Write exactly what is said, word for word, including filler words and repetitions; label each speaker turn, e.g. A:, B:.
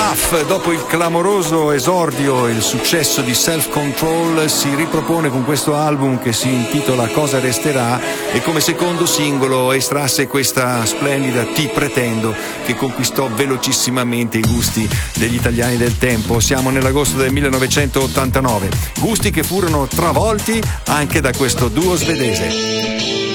A: Duff, dopo il clamoroso esordio e il successo di Self Control, si ripropone con questo album che si intitola Cosa resterà e come secondo singolo estrasse questa splendida Ti pretendo, che conquistò velocissimamente i gusti degli italiani del tempo. Siamo nell'agosto del millenovecentottantanove, gusti che furono travolti anche da questo duo svedese.